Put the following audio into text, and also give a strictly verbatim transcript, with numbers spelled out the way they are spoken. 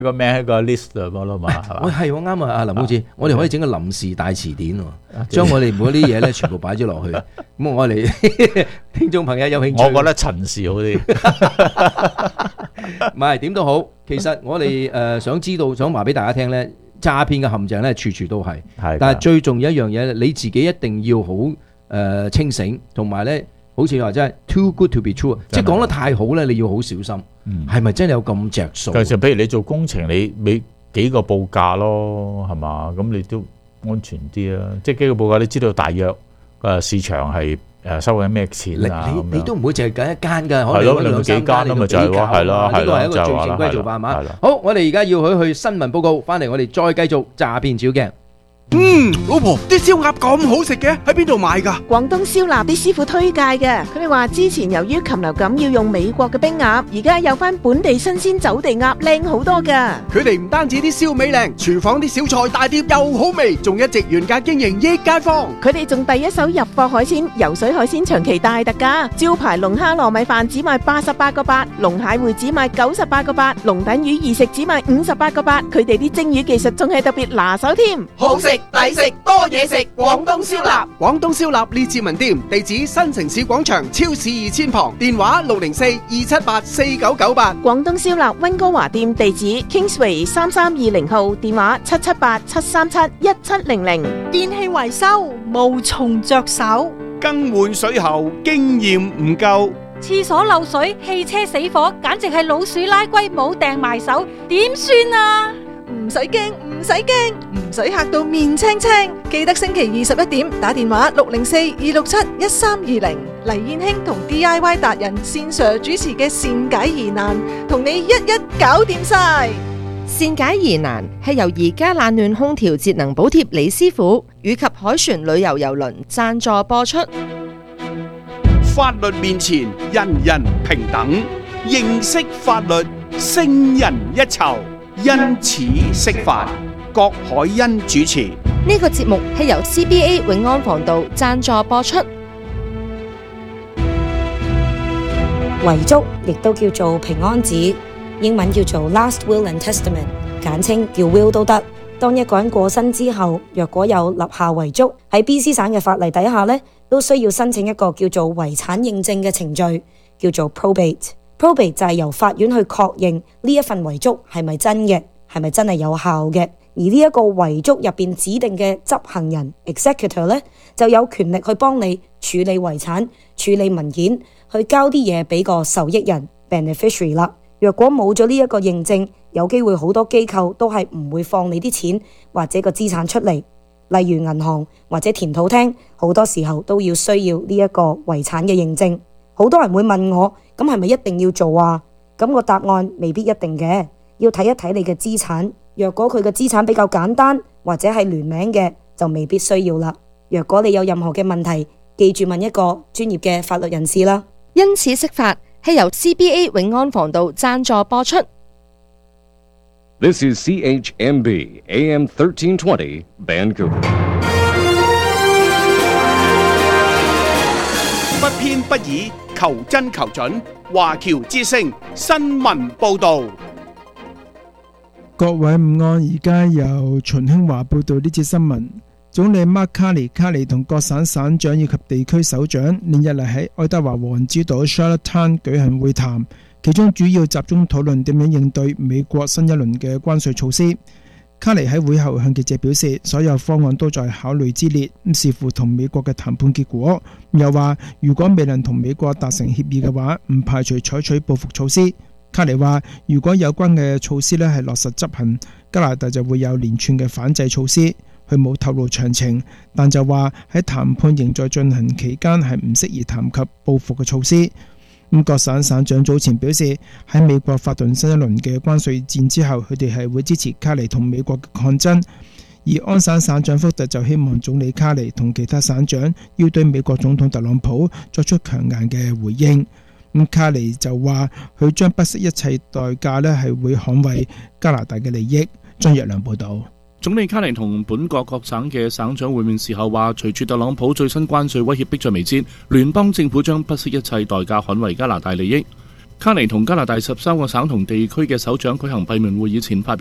個名喺個 list 度咯嘛，係嘛？ 喂，係喎，啱啊，阿林好似，我哋可以整個臨時大詞典喎，將我哋每啲嘢咧全部擺咗落去。咁我哋聽眾朋友有興趣， 我覺得陳氏好啲。 唔係點都好，其實我哋誒想知道，想話俾大家聽咧，詐騙嘅陷阱咧處處都係，但係最重要一樣嘢，你自己一定要好誒清醒，同埋咧。好似話真係 too good to be true， 即係講得太好咧，你要好小心，係咪、嗯、真係有咁着數？其實譬如你做工程，你你幾個報價咯，係嘛？咁你都安全啲啊！即係幾個報價，你知道大約誒市場係誒收緊咩錢啊？ 你你都唔會淨係揀一間㗎， 可能有兩幾間咯，咪就係咯，係咯， 呢個係一個最正規做法嘛。好，我哋而家要去去新聞報告，翻嚟我哋再繼續詐騙照鏡。 嗯，老婆，啲燒鴨咁好食嘅，喺邊度買㗎？ 廣東燒臘啲師傅推介嘅，佢哋話之前由於禽流感要用美國嘅冰鴨，而家有翻本地新鮮走地鴨靚好多㗎。 佢哋唔單止啲燒味靚，廚房啲小菜大碟又好味，仲一直原價經營益街坊。 佢哋仲第一手入貨海鮮，游水海鮮長期大特價，招牌龍蝦糯米飯只賣八十八個八，龍蟹會只賣九十八個八，龍躉魚二食只賣五十八個八。佢哋啲蒸魚技術仲係特別拿手添， 好食。抵食多嘢食，廣東燒臘，廣東燒臘列治文店，地址新城市廣場超市二千旁，電話六零四二七八四九九八。 廣東燒臘溫哥華店地址 Kingsway 三三二零號，電話七七八七三七一七零零。 電器維修無從着手， 更換水喉經驗唔夠， 廁所漏水、汽車死火，簡直係老鼠拉龜冇掟埋手，點算啊？ 唔使驚，唔使驚，唔使嚇到面青青。記得星期二十一點打電話六零四二六七一三二零，黎燕卿同 D I Y 達人線上主持嘅善解疑難，同你一一搞掂晒。 善解疑難係由而家冷暖空調節能補貼李師傅以及凱旋旅遊郵輪贊助播出。 法律面前人人平等，認識法律勝人一籌。因此釋法，郭海欣主持。 呢個節目係由 C B A 永安防道贊助播出。 遺囑亦都叫做平安紙，英文叫做 Last Will and Testament， 簡稱叫 Will 都得。當一個人過身之後，若果有立下遺囑，喺 B C 省嘅法例底下呢，都需要申請一個叫做遺產認證嘅程序，叫做 probate。probate 就係由法院去確認呢一份遺囑係咪真嘅，係咪真係有效嘅。而呢一個遺囑入邊指定嘅執行人 executor 咧，就有權力去幫你處理遺產、處理文件，去交啲嘢俾個受益人 beneficiary 啦。若果冇咗呢一個認證，有機會好多機構都係唔會放你啲錢或者個資產出嚟。例如銀行或者田土廳，好多時候都要需要呢一個遺產嘅認證。好多人會問我，咁係咪一定要做啊？咁個答案未必一定嘅，要睇一睇你嘅資產。若果佢嘅資產比較簡單或者係聯名嘅，就未必需要啦。若果你有任何嘅問題，記住問一個專業嘅法律人士啦。 因此釋法係由 C B A 永安防道贊助播出。 This is C H M B A M thirteen twenty Vancouver。 不偏不倚，求真求準。華僑之聲新聞報導。 各位午安，而家由秦興華報道呢節新聞。總理 Mark Carney 卡尼同各省省長以及地區首長連日嚟喺愛德華王子島 Charlottetown 舉行會談，其中主要集中討論點樣應對美國新一輪嘅關稅措施。卡尼喺會後向記者表示，所有方案都在考慮之列，咁視乎同美國嘅談判結果。又話如果未能同美國達成協議嘅話，唔排除採取報復措施。卡尼話如果有關嘅措施咧係落實執行，加拿大就會有連串嘅反制措施。佢冇透露詳情，但就話喺談判仍在進行期間係唔適宜談及報復嘅措施。咁各省省長早前表示，喺美國發動新一輪嘅關稅戰之後，佢哋係會支持卡尼同美國嘅抗爭。而安省省長福特就希望總理卡尼同其他省長要對美國總統特朗普作出強硬嘅回應。咁卡尼就話佢將不惜一切代價咧係會捍衛加拿大嘅利益。張若良報導。 總理卡尼同本國各省嘅省長會面時候話，隨住特朗普最新關稅威脅迫在眉睫，聯邦政府將不惜一切代價捍衛加拿大利益。 卡尼同加拿大十三個省同地區嘅首長舉行閉門會議前發表